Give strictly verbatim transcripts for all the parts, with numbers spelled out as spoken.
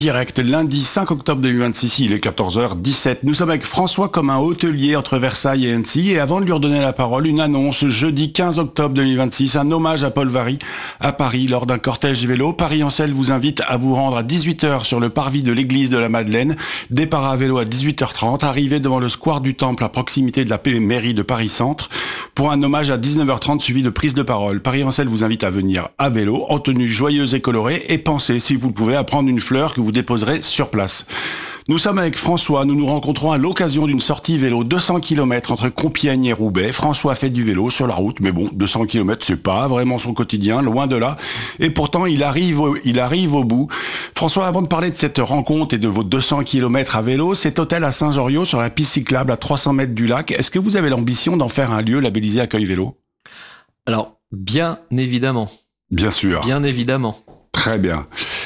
Direct, lundi cinq octobre deux mille vingt-six, il est quatorze heures dix-sept. Nous sommes avec François comme un hôtelier entre Versailles et Annecy. Et avant de lui redonner la parole, une annonce, jeudi quinze octobre deux mille vingt-six, un hommage à Paul Varry à Paris lors d'un cortège vélo. Paris-Ancel vous invite à vous rendre à dix-huit heures sur le parvis de l'église de la Madeleine. Départ à vélo à dix-huit heures trente, arrivée devant le square du Temple à proximité de la mairie de Paris-Centre pour un hommage à dix-neuf heures trente suivi de prise de parole. Paris-Ancel vous invite à venir à vélo, en tenue joyeuse et colorée, et pensez, si vous le pouvez, à prendre une fleur que vous déposerez sur place. Nous sommes avec François, nous nous rencontrons à l'occasion d'une sortie vélo deux cents kilomètres entre Compiègne et Roubaix. François fait du vélo sur la route, mais bon, deux cents kilomètres, c'est pas vraiment son quotidien, loin de là. Et pourtant, il arrive au, il arrive au bout. François, avant de parler de cette rencontre et de vos deux cents kilomètres à vélo, cet hôtel à Saint-Joriot sur la piste cyclable à trois cents mètres du lac, est-ce que vous avez l'ambition d'en faire un lieu labellisé accueil vélo? Alors, bien évidemment. Bien sûr. Bien évidemment. Très bien.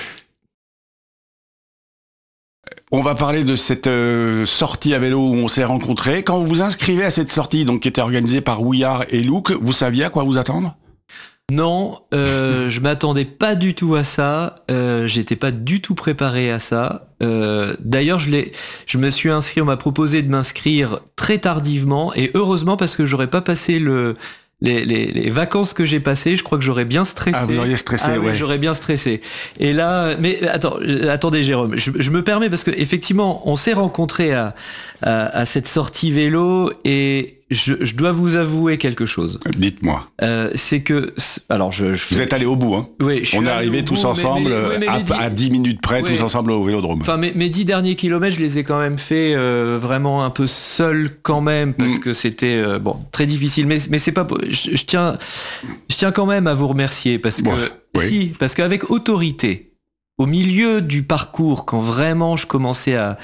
On va parler de cette euh, sortie à vélo où on s'est rencontrés. Quand vous vous inscrivez à cette sortie, donc qui était organisée par Ouillard et Louk, vous saviez à quoi vous attendre? Non, euh, je m'attendais pas du tout à ça. Euh, j'étais pas du tout préparé à ça. Euh, d'ailleurs, je l'ai, je me suis inscrit. On m'a proposé de m'inscrire très tardivement et heureusement parce que j'aurais pas passé le Les, les, les vacances que j'ai passées, je crois que j'aurais bien stressé. Ah, vous auriez stressé, ah, ouais. Oui, j'aurais bien stressé. Et là, mais attends, attendez, Jérôme, je, je me permets parce que effectivement, on s'est rencontrés à, à, à cette sortie vélo et je, je dois vous avouer quelque chose. Dites-moi. Euh, c'est que, alors je, je vous êtes allé au bout, hein. Oui, je suis on est arrivés tous bout, ensemble, mais, mais, oui, mais à, dix, à dix minutes près, oui, tous ensemble au Vélodrome. Enfin, mes, mes dix derniers kilomètres, je les ai quand même fait euh, vraiment un peu seul quand même parce mm. que c'était euh, bon très difficile. Mais mais c'est pas, je, je tiens, je tiens quand même à vous remercier parce que bon, oui. si, parce qu'avec autorité. Au milieu du parcours, quand vraiment je commençais à,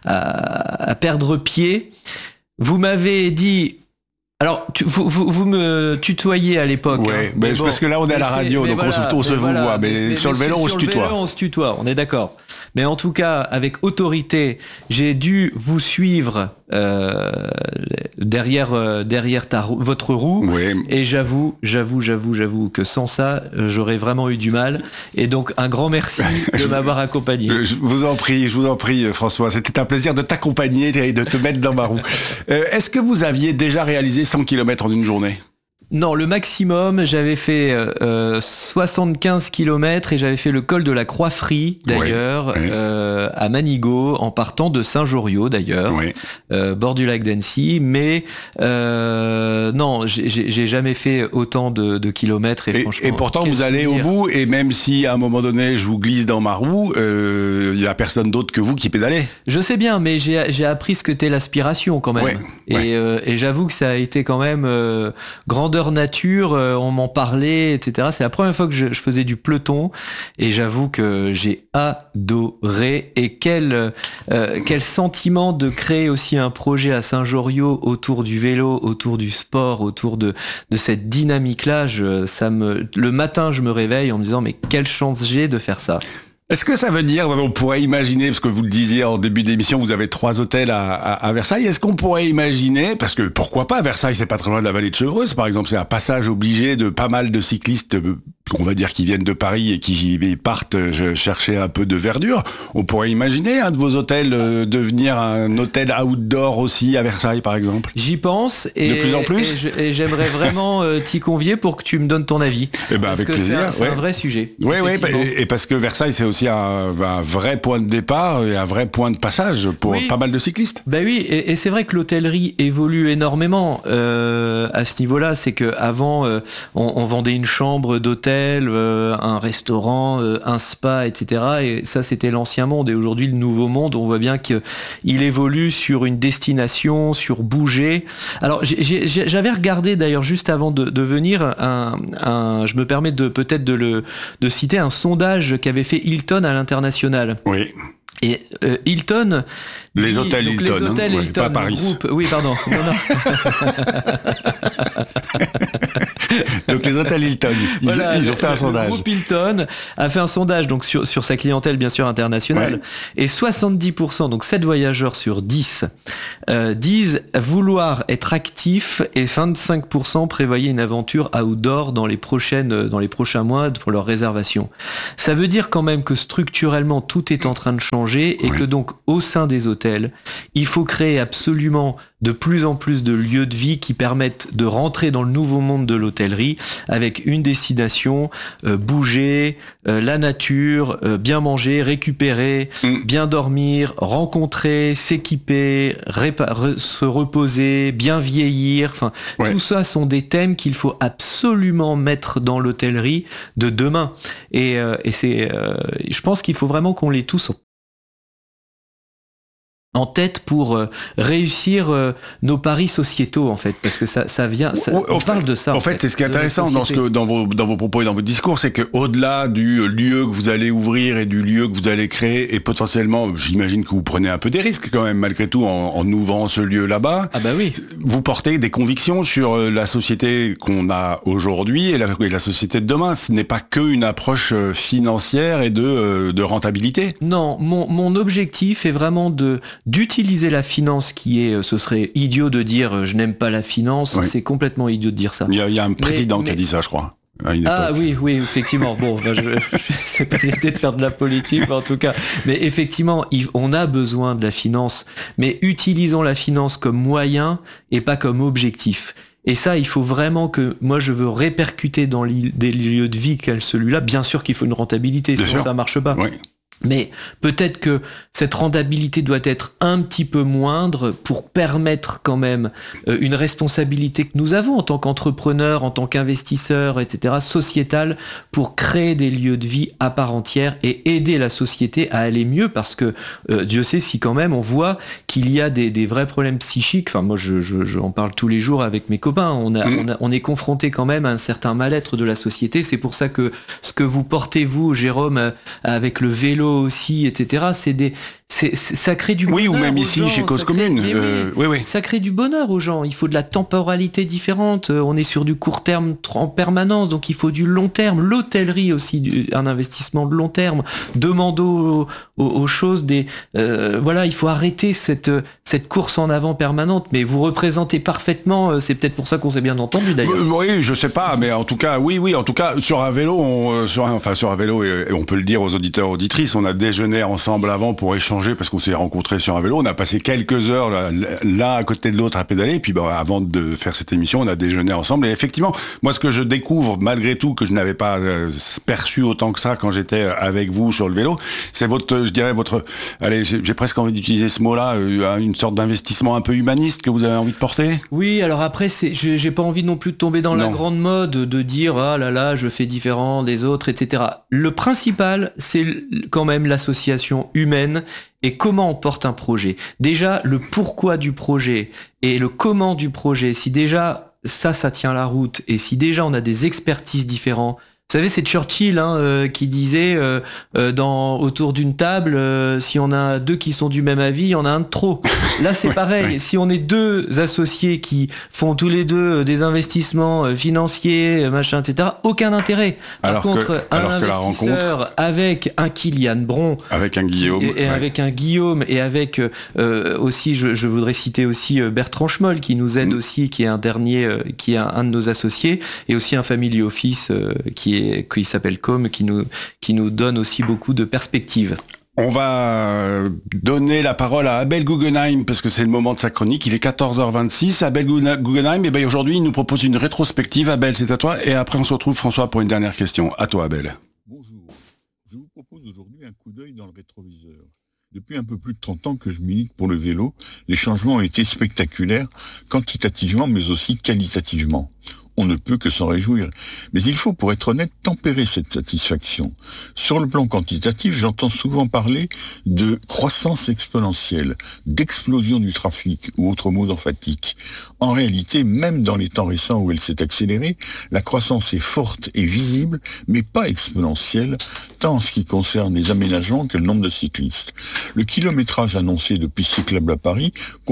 à, à perdre pied, vous m'avez dit... Alors, tu, vous, vous, vous me tutoyez à l'époque. Ouais, hein, mais bon, parce que là, on est à la radio, donc voilà, on se, on se vous voilà, voit. Mais, mais sur le vélo, on se tutoie. Sur le vélo, on se tutoie, on est d'accord. Mais en tout cas, avec autorité, j'ai dû vous suivre euh, derrière, euh, derrière ta, votre roue. Oui. Et j'avoue, j'avoue, j'avoue, j'avoue que sans ça, j'aurais vraiment eu du mal. Et donc, un grand merci de m'avoir accompagné. Je vous en prie, je vous en prie, François. C'était un plaisir de t'accompagner et de te mettre dans ma roue. Euh, est-ce que vous aviez déjà réalisé cent kilomètres en une journée? Non, le maximum, j'avais fait euh, soixante-quinze kilomètres et j'avais fait le col de la Croix-Frie, d'ailleurs, ouais, ouais. Euh, à Manigot, en partant de Saint-Joriot, d'ailleurs, ouais. euh, bord du lac d'Annecy. Mais euh, non, j'ai, j'ai jamais fait autant de, de kilomètres. Et, et, franchement, et pourtant, vous allez souvenir. Au bout, et même si à un moment donné, je vous glisse dans ma roue, il euh, n'y a personne d'autre que vous qui pédalez. Je sais bien, mais j'ai, j'ai appris ce que t'es l'aspiration, quand même. Ouais, et, ouais. Euh, et j'avoue que ça a été quand même euh, grandeur nature, euh, on m'en parlait, et cetera. C'est la première fois que je, je faisais du peloton et j'avoue que j'ai adoré. Et quel, euh, quel sentiment de créer aussi un projet à Saint-Joriot autour du vélo, autour du sport, autour de, de cette dynamique-là. Je, ça me, le matin, je me réveille en me disant mais quelle chance j'ai de faire ça. Est-ce que ça veut dire, on pourrait imaginer, parce que vous le disiez en début d'émission, vous avez trois hôtels à, à, à Versailles, est-ce qu'on pourrait imaginer, parce que pourquoi pas, Versailles c'est pas très loin de la vallée de Chevreuse par exemple, c'est un passage obligé de pas mal de cyclistes, on va dire qui viennent de Paris et qui partent chercher un peu de verdure, on pourrait imaginer un de vos hôtels euh, devenir un hôtel outdoor aussi à Versailles par exemple? J'y pense, et, de plus en plus. et, je, et j'aimerais vraiment euh, t'y convier pour que tu me donnes ton avis, et ben, parce avec que plaisir, c'est, un, c'est ouais. un vrai sujet. Oui, oui, et, et parce que Versailles c'est aussi Un, un vrai point de départ et un vrai point de passage pour oui. pas mal de cyclistes. Ben oui, et, et c'est vrai que l'hôtellerie évolue énormément euh, à ce niveau-là. C'est que avant, euh, on, on vendait une chambre d'hôtel, euh, un restaurant, euh, un spa, et cetera. Et ça, c'était l'ancien monde. Et aujourd'hui, le nouveau monde, on voit bien qu'il évolue sur une destination, sur bouger. Alors, j'ai, j'ai, j'avais regardé d'ailleurs juste avant de, de venir, un, un, je me permets de peut-être de le de citer un sondage qu'avait fait Hilton à l'international. Oui. Et euh, Hilton... Les dit, hôtels donc Hilton, les hôtels hein, Hilton, ouais, pas Paris. Groupe, oui, pardon. Non, non. Donc les hôtels Hilton, ils, voilà, ils ont fait un le, sondage. Le groupe Hilton a fait un sondage donc sur, sur sa clientèle bien sûr internationale, ouais. Et soixante-dix pour cent, donc sept voyageurs sur dix, euh, disent vouloir être actifs et vingt-cinq pour cent prévoyaient une aventure outdoor dans les prochaines, dans les prochains mois pour leur réservation. Ça veut dire quand même que structurellement tout est en train de changer et ouais. que donc au sein des hôtels, il faut créer absolument de plus en plus de lieux de vie qui permettent de rentrer dans le nouveau monde de l'hôtellerie avec une destination, euh, bouger, euh, la nature, euh, bien manger, récupérer, mmh. bien dormir, rencontrer, s'équiper, répa- re- se reposer, bien vieillir. Enfin, ouais. tout ça sont des thèmes qu'il faut absolument mettre dans l'hôtellerie de demain. Et, euh, et c'est, euh, je pense qu'il faut vraiment qu'on les tous en tête pour euh, réussir euh, nos paris sociétaux en fait, parce que ça, ça vient, ça, on parle fait, de ça. En, en fait, fait, c'est ce qui est intéressant dans ce que dans vos dans vos propos et dans votre discours, c'est que au-delà du lieu que vous allez ouvrir et du lieu que vous allez créer, et potentiellement, j'imagine que vous prenez un peu des risques quand même malgré tout en, en ouvrant ce lieu là-bas. Ah bah oui. Vous portez des convictions sur la société qu'on a aujourd'hui et la, et la société de demain. Ce n'est pas que une approche financière et de de rentabilité. Non, mon mon objectif est vraiment de d'utiliser la finance qui est, ce serait idiot de dire je n'aime pas la finance, oui. C'est complètement idiot de dire ça. Il y a, il y a un président mais, qui mais... a dit ça, je crois. Ah oui, oui, effectivement. Bon, bah, je, je c'est pas l'idée de faire de la politique, en tout cas. Mais effectivement, on a besoin de la finance, mais utilisons la finance comme moyen et pas comme objectif. Et ça, il faut vraiment que, moi, je veux répercuter dans des lieux de vie comme celui-là. Bien sûr qu'il faut une rentabilité, sinon ça marche pas. Oui. Mais peut-être que cette rentabilité doit être un petit peu moindre pour permettre quand même une responsabilité que nous avons en tant qu'entrepreneurs, en tant qu'investisseurs, et cetera, sociétale, pour créer des lieux de vie à part entière et aider la société à aller mieux, parce que euh, Dieu sait si quand même on voit qu'il y a des, des vrais problèmes psychiques. Enfin, moi, je, je, je en parle tous les jours avec mes copains. On, a, mmh. on, a, on est confronté quand même à un certain mal-être de la société. C'est pour ça que ce que vous portez, vous, Jérôme, avec le vélo aussi, et cetera, c'est des, c'est, c'est, ça crée du bonheur. Oui, ou même ici, gens, chez Cause Commune. Crée, euh, oui, oui. Ça crée du bonheur aux gens. Il faut de la temporalité différente. On est sur du court terme en permanence, donc il faut du long terme. L'hôtellerie aussi, du, un investissement de long terme. Demandons aux, aux, aux choses des, euh, voilà, il faut arrêter cette, cette course en avant permanente. Mais vous représentez parfaitement, c'est peut-être pour ça qu'on s'est bien entendu d'ailleurs. Oui, je sais pas, mais en tout cas, oui, oui, en tout cas, sur un vélo, on, sur un, enfin, sur un vélo, et, et on peut le dire aux auditeurs, auditrices, on a déjeuné ensemble avant pour échanger parce qu'on s'est rencontrés sur un vélo. On a passé quelques heures l'un à côté de l'autre à pédaler. Et puis bah, avant de faire cette émission, on a déjeuné ensemble. Et effectivement, moi, ce que je découvre malgré tout, que je n'avais pas euh, perçu autant que ça quand j'étais avec vous sur le vélo, c'est votre, je dirais votre, allez, j'ai, j'ai presque envie d'utiliser ce mot-là, euh, une sorte d'investissement un peu humaniste que vous avez envie de porter. Oui, alors après, c'est, j'ai, j'ai pas envie non plus de tomber dans non. la grande mode de dire ah là là, je fais différent des autres, et cetera. Le principal, c'est quand même l'association humaine et comment on porte un projet. Déjà, le pourquoi du projet et le comment du projet, si déjà ça, ça tient la route et si déjà on a des expertises différentes. Vous savez, c'est Churchill hein, euh, qui disait euh, euh, dans, autour d'une table, euh, si on a deux qui sont du même avis, il y en a un de trop. Là, c'est ouais, pareil. Ouais. Si on est deux associés qui font tous les deux des investissements financiers, machin, et cetera, aucun intérêt. Par alors contre, que, un investisseur rencontre, avec un Kylian Bron, avec un Guillaume, et, et ouais. avec un Guillaume, et avec euh, aussi, je, je voudrais citer aussi Bertrand Schmoll qui nous aide mmh. aussi, qui est un dernier, euh, qui est un, un de nos associés, et aussi un family office euh, qui est qui s'appelle Com, qui nous, qui nous donne aussi beaucoup de perspectives. On va donner la parole à Abel Guggenheim parce que c'est le moment de sa chronique. Il est quatorze heures vingt-six. Abel Guggenheim, et ben aujourd'hui, il nous propose une rétrospective. Abel, c'est à toi. Et après, on se retrouve, François, pour une dernière question. À toi, Abel. Bonjour. Je vous propose aujourd'hui un coup d'œil dans le rétroviseur. Depuis un peu plus de trente ans que je milite pour le vélo, les changements ont été spectaculaires, quantitativement mais aussi qualitativement. On ne peut que s'en réjouir. Mais il faut, pour être honnête, tempérer cette satisfaction. Sur le plan quantitatif, j'entends souvent parler de croissance exponentielle, d'explosion du trafic, ou autre mot emphatique. En réalité, même dans les temps récents où elle s'est accélérée, la croissance est forte et visible, mais pas exponentielle, tant en ce qui concerne les aménagements que le nombre de cyclistes. Le kilométrage annoncé de pistes cyclables à Paris comprend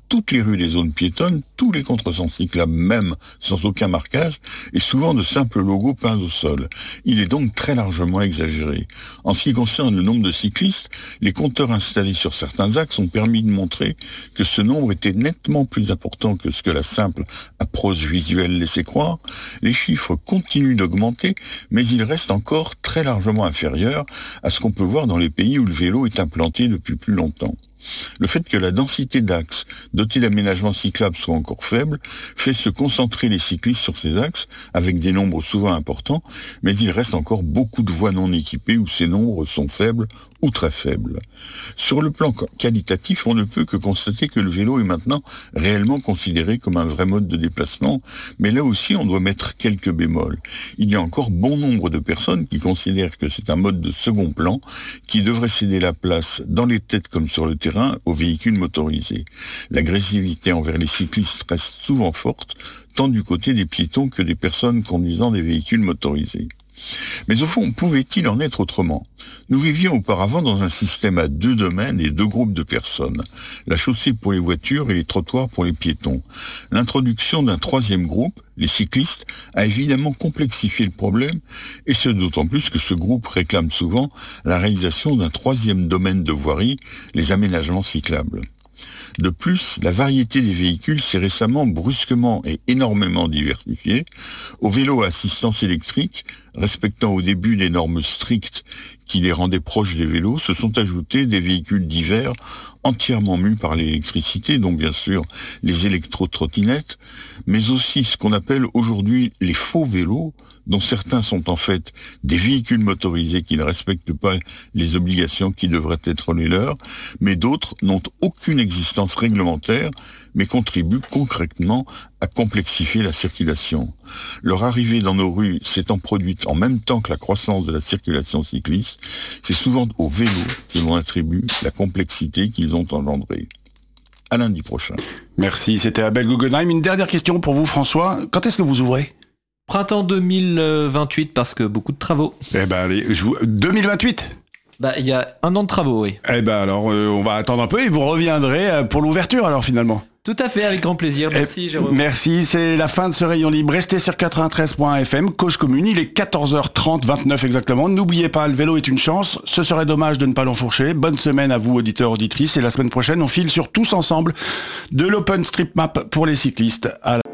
toutes les rues des zones piétonnes, tous les contresens cyclables même sans aucun marquage, et souvent de simples logos peints au sol. Il est donc très largement exagéré. En ce qui concerne le nombre de cyclistes, les compteurs installés sur certains axes ont permis de montrer que ce nombre était nettement plus important que ce que la simple approche visuelle laissait croire. Les chiffres continuent d'augmenter, mais ils restent encore très largement inférieurs à ce qu'on peut voir dans les pays où le vélo est implanté depuis plus longtemps. Le fait que la densité d'axes dotés d'aménagements cyclables soit encore faible fait se concentrer les cyclistes sur ces axes avec des nombres souvent importants, mais il reste encore beaucoup de voies non équipées où ces nombres sont faibles ou très faibles. Sur le plan qualitatif, on ne peut que constater que le vélo est maintenant réellement considéré comme un vrai mode de déplacement, mais là aussi on doit mettre quelques bémols. Il y a encore bon nombre de personnes qui considèrent que c'est un mode de second plan qui devrait céder la place dans les têtes comme sur le terrain aux véhicules motorisés. L'agressivité envers les cyclistes reste souvent forte, tant du côté des piétons que des personnes conduisant des véhicules motorisés. Mais au fond, pouvait-il en être autrement ? Nous vivions auparavant dans un système à deux domaines et deux groupes de personnes, la chaussée pour les voitures et les trottoirs pour les piétons. L'introduction d'un troisième groupe, les cyclistes, a évidemment complexifié le problème, et ce d'autant plus que ce groupe réclame souvent la réalisation d'un troisième domaine de voirie, les aménagements cyclables. De plus, la variété des véhicules s'est récemment brusquement et énormément diversifiée. Aux vélos à assistance électrique, respectant au début des normes strictes qui les rendaient proches des vélos, se sont ajoutés des véhicules divers entièrement mus par l'électricité, donc bien sûr les électro-trottinettes, mais aussi ce qu'on appelle aujourd'hui les faux vélos, dont certains sont en fait des véhicules motorisés qui ne respectent pas les obligations qui devraient être les leurs, mais d'autres n'ont aucune existence réglementaire, mais contribuent concrètement à complexifier la circulation. Leur arrivée dans nos rues s'étant produite en même temps que la croissance de la circulation cycliste, c'est souvent aux vélos que l'on attribue la complexité qu'ils ont engendrée. À lundi prochain. Merci, c'était Abel Guggenheim. Une dernière question pour vous, François. Quand est-ce que vous ouvrez ? Printemps deux mille vingt-huit, parce que beaucoup de travaux. Eh ben allez, je vous... deux mille vingt-huit ? Bah, il y a un an de travaux, oui. Eh ben alors, euh, on va attendre un peu et vous reviendrez euh, pour l'ouverture alors finalement. Tout à fait, avec grand plaisir. Merci, Et Jérôme. Merci, c'est la fin de ce Rayon Libre. Restez sur quatre-vingt-treize point F M, Cause Commune. Il est quatorze heures trente, vingt-neuf exactement. N'oubliez pas, le vélo est une chance. Ce serait dommage de ne pas l'enfourcher. Bonne semaine à vous, auditeurs, auditrices. Et la semaine prochaine, on file sur Tous Ensemble de l'OpenStreetMap pour les cyclistes. À la